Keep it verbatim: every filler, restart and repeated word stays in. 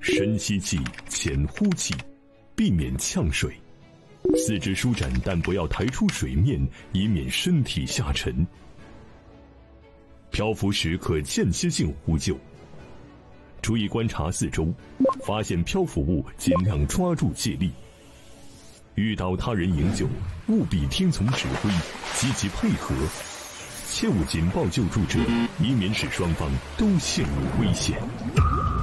深吸气，浅呼气，避免呛水。四肢舒展，但不要抬出水面，以免身体下沉。漂浮时可间歇性呼救。注意观察四周，发现漂浮物尽量抓住借力。遇到他人营救，务必听从指挥，积极配合，切勿紧抱救助者，以免使双方都陷入危险。